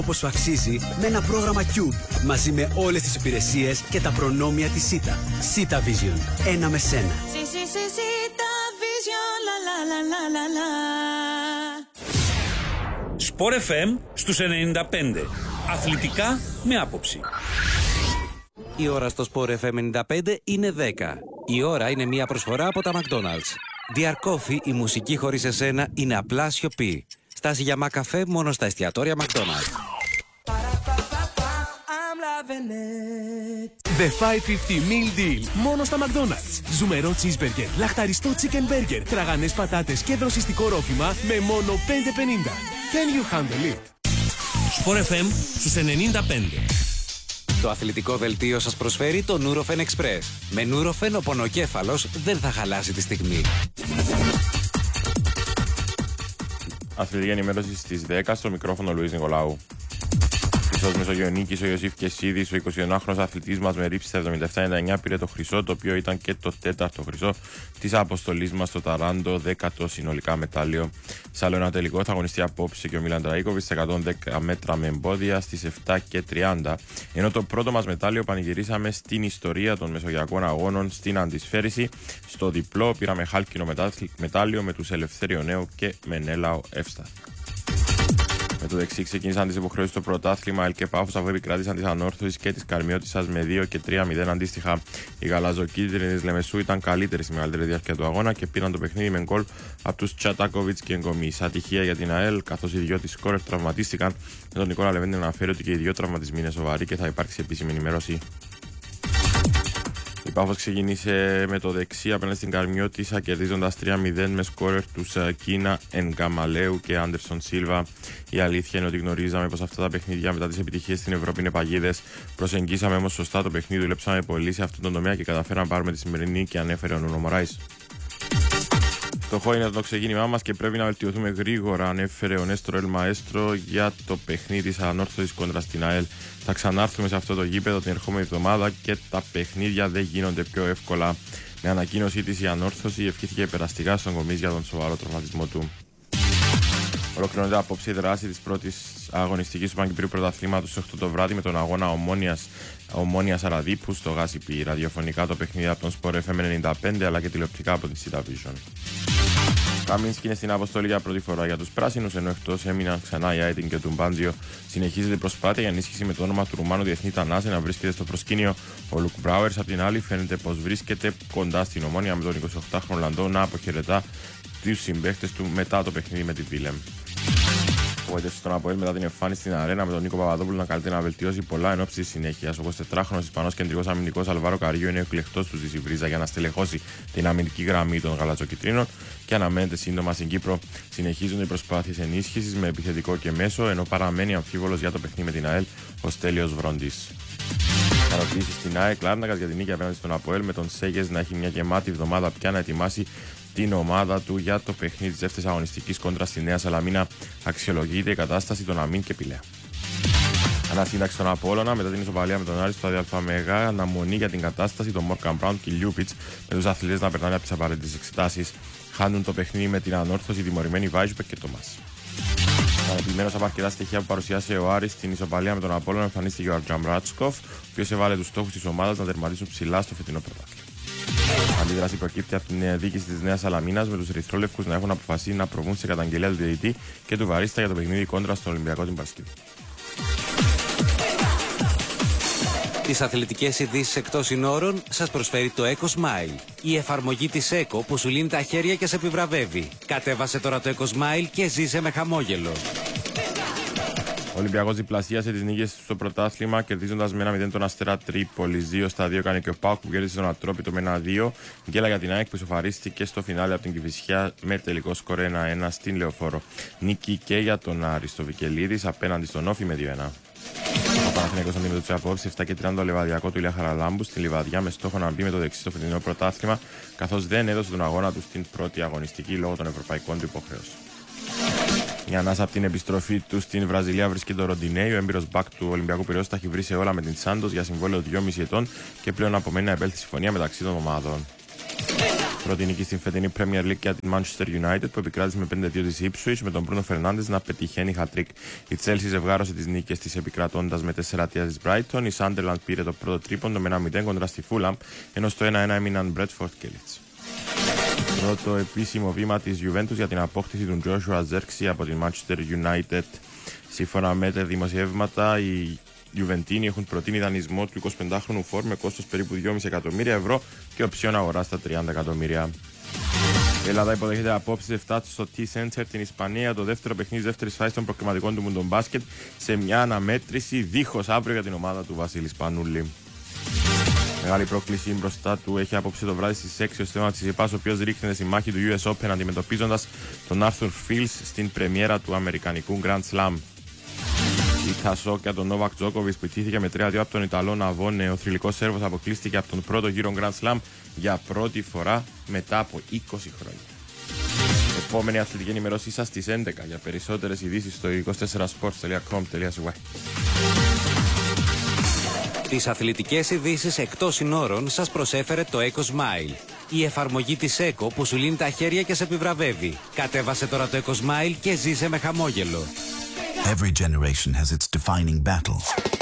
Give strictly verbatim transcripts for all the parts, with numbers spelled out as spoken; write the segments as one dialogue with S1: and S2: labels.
S1: όπως σου αξίζει με ένα πρόγραμμα Cube μαζί με όλες τις υπηρεσίες και τα προνόμια της ΣΥΤΑ. ΣΥΤΑ Vision. Ένα με σένα.
S2: Σπορ εφ εμ στους ενενήντα πέντε. Αθλητικά με άποψη.
S3: Η ώρα στο Σπορ εφ εμ ενενήντα πέντε είναι δέκα. Η ώρα είναι μια προσφορά από τα McDonald's. Dear Coffee, η μουσική χωρίς εσένα είναι απλά σιωπή. Στάση για μακαφέ μόνο στα εστιατόρια McDonald's.
S4: The πεντακόσια πενήντα Meal Deal. Μόνο στα McDonald's. Ζουμερό cheeseburger, λαχταριστό chicken burger, τραγανές πατάτες και δροσιστικό ρόφημα με μόνο πέντε πενήντα. Can you handle it?
S2: Σπορ εφ εμ στους ενενήντα πέντε.
S3: Το αθλητικό δελτίο σας προσφέρει το Nurofen Express. Με Nurofen ο πονοκέφαλος δεν θα χαλάσει τη στιγμή.
S5: Αθλητική ενημέρωση στις δέκα, στο μικρόφωνο Λουίς Νικολάου. Χρυσός Μεσογειονίκης, ο Ιωσήφ Κεσίδης, ο εικοσιενάχρονος αθλητής μας με ρήψη στα εβδομήντα επτά ενενήντα εννιά, πήρε το χρυσό, το οποίο ήταν και το τέταρτο χρυσό της αποστολής μας στο Ταράντο, δέκατο συνολικά μετάλλιο. Σε άλλο ένα τελικό θα αγωνιστεί απόψε και ο Μίλαν Τραίκοβιτς στα εκατόν δέκα μέτρα με εμπόδια στις επτά και τριάντα. Ενώ το πρώτο μας μετάλλιο πανηγυρίσαμε στην ιστορία των Μεσογειακών Αγώνων στην αντισφαίριση. Στο διπλό πήραμε χάλκινο μετάλλιο με τους Ελευθέριο και Μενέλαο Εύσταθ. Με το δεξί ξεκίνησαν τις υποχρεώσεις στο πρωτάθλημα. ΕΛ και Πάφος, αφού επικράτησαν της Ανόρθωσης και της Καρμιώτισσας με δύο και τρία μηδέν αντίστοιχα. Οι γαλαζοκίτρινοι της Λεμεσού ήταν καλύτεροι στη μεγαλύτερη διάρκεια του αγώνα και πήραν το παιχνίδι με γκολ από τους Τσατάκοβιτς και Γκομής. Ατυχία για την ΑΕΛ, καθώς οι δυο της σκόρερ τραυματίστηκαν. Με τον Νικόλα Λεβέντη να αναφέρει ότι και οι δύο τραυματισμοί είναι σοβαροί και θα υπάρξει επίσημη ενημέρωση. Η Πάφος ξεκίνησε με το δεξί απέναντι στην Καρμιώτισσα, κερδίζοντας τρία μηδέν με σκόρερ τους Κίνα Ενγκαμαλέου και Άντερσον Σίλβα. Η αλήθεια είναι ότι γνωρίζαμε πως αυτά τα παιχνίδια μετά τις επιτυχίες στην Ευρώπη είναι παγίδες. Προσεγγίσαμε όμως σωστά το παιχνίδι, δουλέψαμε πολύ σε αυτόν τον τομέα και καταφέραμε να πάρουμε τη σημερινή και ανέφερε ο Νούνο Μωράης. Στοχό είναι το ξεκίνημά μας και πρέπει να βελτιωθούμε γρήγορα, ανέφερε ο Νέστρο Ελ Μαέστρο για το παιχνίδι της Ανόρθωσης κόντρα στην ΑΕΛ. Θα ξανάρθουμε σε αυτό το γήπεδο την ερχόμενη εβδομάδα και τα παιχνίδια δεν γίνονται πιο εύκολα. Με ανακοίνωσή της η Ανόρθωση ευχήθηκε περαστικά στον Κομής για τον σοβαρό τραυματισμό του. Ολοκληρώνεται απόψε η δράση της πρώτης αγωνιστικής του Παγκυπρίου Πρωταθλήματος στις οκτώ το βράδυ με τον αγώνα Ομόνιας, Ομόνιας Αραδίπου στο Γάσιπι. Ραδιοφωνικά το παιχνίδι από τον Σπορ εφ εμ ενενήντα πέντε αλλά και τηλεοπτικά από την ΣΥΤΑ Vision. Καμίνσκι είναι στην αποστολή για πρώτη φορά για τους πράσινους, ενώ εκτός έμειναν ξανά η Άιτιν και του Μπάντζιο. Συνεχίζεται η προσπάθεια για ενίσχυση με το όνομα του Ρουμάνου διεθνή Τανάσε να βρίσκεται στο προσκήνιο. Ο Λουκ Μπράουερς, απ' την άλλη, φαίνεται πως βρίσκεται κοντά στην Ομόνια με τον εικοσιοκτάχρονο Ολλανδό να αποχαιρετά τους συμπαίχτες του μετά το παιχνίδι με την Βίλεμ. Απογοήτευση στον ΑΠΟΕΛ μετά την εμφάνιση στην αρένα με τον Νίκο Παπαδόπουλο να καλείται να βελτιώσει πολλά εν ώψη της συνέχειας. Ο εικοσιτετράχρονος Ισπανός κεντρικός αμυντικός Αλβάρο Καρίγιο είναι εκλεκτός του στη Βρίζα για να στελεχώσει την αμυντική γραμμή των γαλατσοκυτρίνων και αναμένεται σύντομα στην Κύπρο. Συνεχίζονται οι προσπάθειες ενίσχυσης με επιθετικό και μέσο, ενώ παραμένει αμφίβολος για το παιχνίδι με την ΑΕΛ ο Στέλιος Βρόντης. Παρατηρήσεις στην ΑΕΚ Λάρνακας για την νίκη απέναντι στον ΑΠΟΕΛ με τον Σέγες να έχει μια γεμάτη εβδομάδα πια να ετοιμάσει την ομάδα του για το παιχνίδι της δεύτερης αγωνιστικής κόντρα στη Νέα Σαλαμίνα. Αξιολογείται η κατάσταση των Αμίν και Πηλαία. Ανασύνταξη των Απόλλωνα μετά την ισοπαλία με τον Άρη στο ΑΔΑ, αναμονή για την κατάσταση των Μόρκαν Μπράουν και Λιούπιτς με τους αθλητές να περνάνε από τις απαραίτητες εξετάσεις. Χάνουν το παιχνίδι με την Ανόρθωση τιμωρημένοι Βάιζμπεκ και Τόμας. Ανεπιμένος από αρκετά στοιχεία που παρουσιάσε ο Άρης στην ισοπαλία με τον Απόλλωνα, εμφανίστηκε ο Αρτζαμ Ράτσκοφ, ο οποίος έβαλε τους στόχους της ομάδας να τερματίσουν ψηλά στο φετινό πρωτάθλημα. Αντίδραση προκύπτει από την διοίκηση της Νέας Σαλαμίνας με τους ερυθρόλευκους να έχουν αποφασίσει να προβούν σε καταγγελία του διαιτητή και του βαρίστα για το παιχνίδι κόντρα στον Ολυμπιακό την Παρασκευή.
S3: Τις αθλητικές ειδήσεις εκτός συνόρων σας προσφέρει το Eco Smile. Η εφαρμογή της Eco που σου λύνει τα χέρια και σε επιβραβεύει. Κατέβασε τώρα το Eco Smile και ζήσε με χαμόγελο.
S5: Ο Ολυμπιακός διπλασίασε τις νίκες στο πρωτάθλημα, κερδίζοντας με ένα μηδέν τον Αστέρα Τρίπολης. δύο στα δύο έκανε και ο ΠΑΟΚ που κέρδισε τον Ατρόπιτο με ένα δύο. Γκέλα για την ΑΕΚ που ισοφαρίστηκε στο φινάλε από την Κηφισιά με τελικό σκορ ένα ένα στην Λεωφόρο. Νίκη και για τον Άρη στο Βικελίδης απέναντι στον Όφη με δύο ένα. Ο Παναθηναϊκός αντιμετωπίζει απόψε επτά και τριάντα το λιβαδιακό του Ηλία Χαραλάμπου στη Λιβαδιά με στόχο να μπει με το δεξί στο φετινό πρωτάθλημα, καθώς δεν έδωσε τον αγώνα του στην πρώτη αγωνιστική λόγω των ευρωπαϊκών του υποχρεώσεων. Μια ανάσα από την επιστροφή του στην Βραζιλία βρίσκεται ο Ροντινέι, ο έμπειρος μπακ του Ολυμπιακού Πειραιώς τα έχει βρει σε όλα με την Σάντος για συμβόλαιο δυόμισι ετών και πλέον απομένει να επέλθει συμφωνία μεταξύ των ομάδων. Πρώτη νίκη στην φετινή Premier League για την Manchester United που επικράτησε με πέντε δύο της Ipswich με τον Bruno Fernandes να πετυχαίνει hat-trick. Η Chelsea ζευγάρωσε τις νίκες της επικρατώντας με τέσσερα τρία της Brighton. Η Sunderland πήρε το πρώτο τρίποντο με ένα μηδέν κοντρα στη Fulham, ενώ στο ένα ένα έμειναν Bradford και Leeds. Πρώτο επίσημο βήμα της Juventus για την απόκτηση του Joshua Zirkzee από την Manchester United. Σύμφωνα με τα δημοσιεύματα, οι Juventini έχουν προτείνει δανεισμό του εικοσιπεντάχρονου φορ με κόστος περίπου δυόμισι εκατομμύρια ευρώ και οψιόν αγορά στα τριάντα εκατομμύρια. Η Ελλάδα υποδέχεται απόψε εφτά στο T-Center την Ισπανία, το δεύτερο παιχνίδι δεύτερης φάσης των προκριματικών του Μουντον Μπάσκετ, σε μια αναμέτρηση δίχως αύριο για την ομάδα του Βασίλη Σπανούλη. Μεγάλη πρόκληση μπροστά του έχει απόψε το βράδυ στις έξι ο Στέφανος Τσιτσιπάς, ο οποίος ρίχνεται στη μάχη του γιου ες Open αντιμετωπίζοντας τον Arthur Fils στην πρεμιέρα του αμερικανικού Grand Slam. Η Τασόκια τον Νόβακ Τζόκοβιτς που ιτήθηκε με τρία δύο από τον Ιταλό Ναβόνε, ο θρυλικός Σέρβος αποκλείστηκε από τον πρώτο γύρο Grand Slam για πρώτη φορά μετά από είκοσι χρόνια. Επόμενη αθλητική ενημερώσή σας στις έντεκα για περισσότερες ειδήσεις στο είκοσι τέσσερα σπορτς τελεία κομ τελεία σι γουάι.
S3: Τις αθλητικές ειδήσεις εκτός συνόρων σας προσέφερε το EcoSmile. Η εφαρμογή της Eco που σου λύνει τα χέρια και σε επιβραβεύει. Κατέβασε τώρα το EcoSmile και ζήσε με χαμόγελο.
S6: Every generation has its defining battle.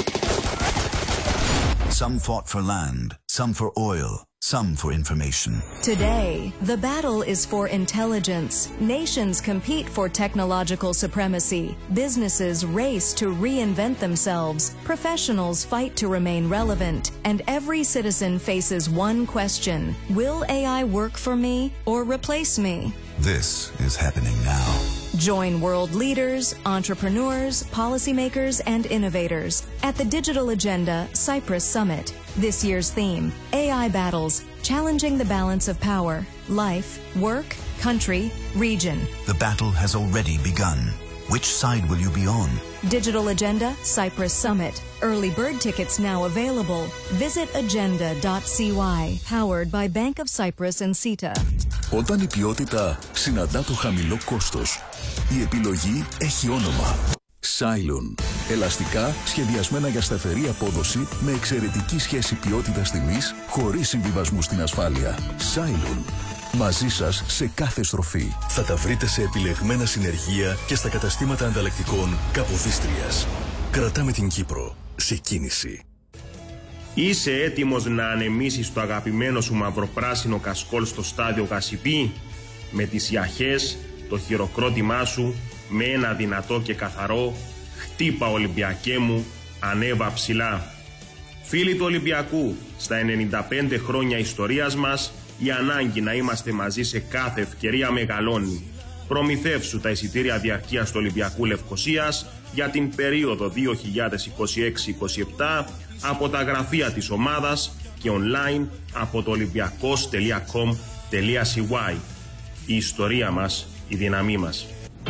S6: Some fought for land, some for oil, some for information.
S7: Today, the battle is for intelligence. Nations compete for technological supremacy. Businesses race to reinvent themselves. Professionals fight to remain relevant. And every citizen faces one question. Will A I work for me or replace me?
S6: This is happening now.
S7: Join world leaders, entrepreneurs, policymakers, and innovators at the Digital Agenda Cyprus Summit. This year's theme, A I Battles, Challenging the Balance of Power, Life, Work, Country, Region.
S6: The battle has already begun. Which side will you be on?
S7: Digital Agenda Cyprus Summit. Early bird tickets now available. Visit agenda dot c y. Powered by Bank of Cyprus and CETA.
S8: Όταν η ποιότητα συναντά το χαμηλό κόστος, η επιλογή έχει όνομα. Cylon. Ελαστικά σχεδιασμένα για σταθερή απόδοση με εξαιρετική σχέση ποιότητας-τιμής χωρίς συμβιβασμού στην ασφάλεια. Cylon. Μαζί σας σε κάθε στροφή. Θα τα βρείτε σε επιλεγμένα συνεργεία και στα καταστήματα ανταλλακτικών Καποδίστριας. Κρατάμε την Κύπρο σε κίνηση.
S9: Είσαι έτοιμος να ανεμίσεις το αγαπημένο σου μαυροπράσινο κασκόλ στο στάδιο Γασιπί? Με τις ιαχές, το χειροκρότημά σου, με ένα δυνατό και καθαρό «Χτύπα Ολυμπιακέ μου, ανέβα ψηλά». Φίλοι του Ολυμπιακού, στα ενενήντα πέντε χρόνια ιστορίας μας, η ανάγκη να είμαστε μαζί σε κάθε ευκαιρία μεγαλώνει. Προμηθεύσου τα εισιτήρια διαρκείας του Ολυμπιακού Λευκωσίας για την περίοδο δύο χιλιάδες είκοσι έξι είκοσι επτά από τα γραφεία της ομάδας και online από το ολυμπιακός τελεία κομ τελεία σι γουάι. Η ιστορία μας, η δύναμή μας.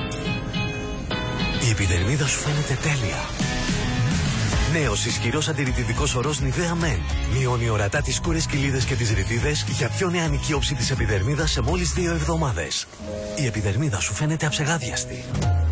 S10: Η επιδερμίδα σου φαίνεται τέλεια. Νέος ισχυρός αντιρρητιδικός ορός Nivea Men. Μειώνει ορατά τις σκούρες κοιλίδες και τις ρητίδες για πιο νεανική όψη της επιδερμίδας σε μόλις δύο εβδομάδες. Η επιδερμίδα σου φαίνεται αψεγάδιαστη.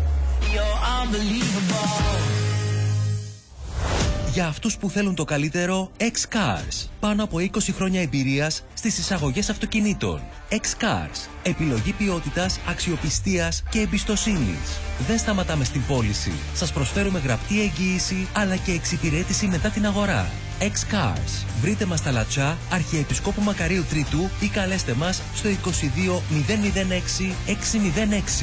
S11: Για αυτούς που θέλουν το καλύτερο, X-Cars. Πάνω από είκοσι χρόνια εμπειρίας στις εισαγωγές αυτοκινήτων. X-Cars. Επιλογή ποιότητας, αξιοπιστίας και εμπιστοσύνης. Δεν σταματάμε στην πώληση. Σας προσφέρουμε γραπτή εγγύηση αλλά και εξυπηρέτηση μετά την αγορά. X-Cars. Βρείτε μας στα Λατσά, Αρχιεπισκόπου Μακαρίου Τρίτου ή καλέστε μας στο είκοσι δύο μηδέν μηδέν έξι έξι μηδέν έξι.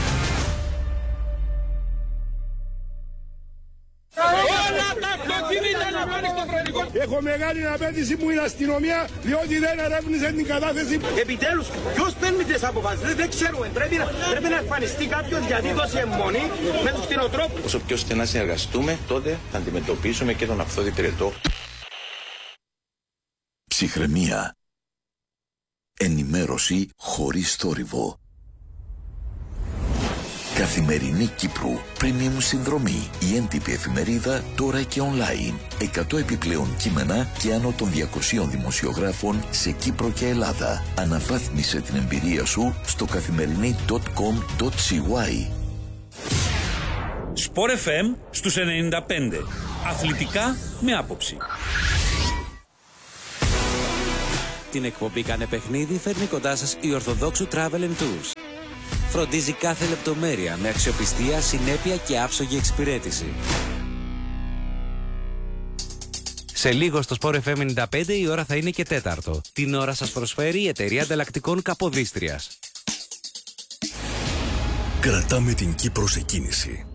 S12: Έχω μεγάλη απέτηση που είναι αστυνομία, διότι δεν ερεύνησε την κατάθεση.
S13: Επιτέλους, ποιος παίρνει τις αποφάσεις, δεν ξέρουμε. Πρέπει να, πρέπει να εμφανιστεί κάποιος γιατί δώσει αιμονή με τους κτηνοτρόφους.
S14: Όσο πιο στενά συνεργαστούμε, τότε θα αντιμετωπίσουμε και τον αυθόδη πυρετό.
S8: Ψυχραιμία. Ενημέρωση χωρίς θόρυβο. Καθημερινή Κύπρου, premium συνδρομή, η έντυπη εφημερίδα τώρα και online. εκατό επιπλέον κείμενα και άνω των διακοσίων δημοσιογράφων σε Κύπρο και Ελλάδα. Αναβάθμισε την εμπειρία σου στο καθημερινή τελεία κομ τελεία σι γουάι.
S2: Sport εφ εμ στους ενενήντα πέντε. Αθλητικά με άποψη.
S3: Την εκπομπή Κάνε Παιχνίδι φέρνει κοντά σας η Ορθοδόξου Travel and Tours. Φροντίζει κάθε λεπτομέρεια με αξιοπιστία, συνέπεια και άψογη εξυπηρέτηση. Σε λίγο στο Sport εφ εμ ενενήντα πέντε η ώρα θα είναι και τέταρτο. Την ώρα σας προσφέρει η εταιρεία ανταλλακτικών Καποδίστριας.
S8: Κρατάμε την Κύπρο σε κίνηση.